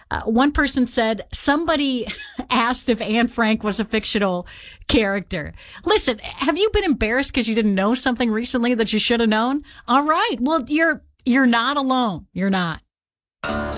One person said somebody asked if Anne Frank was a fictional character. Listen, have you been embarrassed because you didn't know something recently that you should have known? All right. Well, you're not alone. You're not.